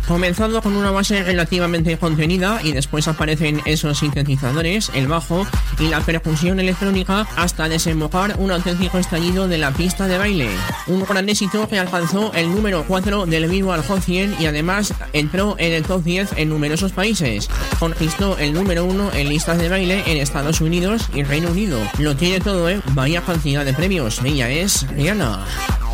Comenzando con una base relativamente contenida y después aparecen esos sintetizadores, el bajo y la percusión electrónica hasta desembocar un auténtico estallido de la pista de baile. Un gran éxito que alcanzó el número 4 del Billboard Hot 100 y además entró en el top 10 en numerosos países. Conquistó el número 1 en listas de baile en Estados Unidos y Reino Unido. Lo tiene todo, vaya cantidad de premios. Ella es Rihanna.